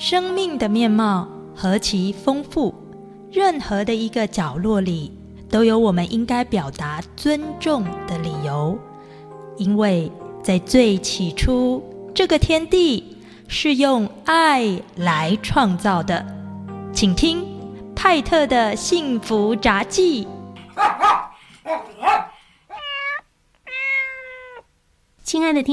生命的面貌何其丰富，任何的一个角落里都有我们应该表达尊重的理由。因为在最起初，这个天地是用爱来创造的。请听派特的幸福札记。 亲爱的听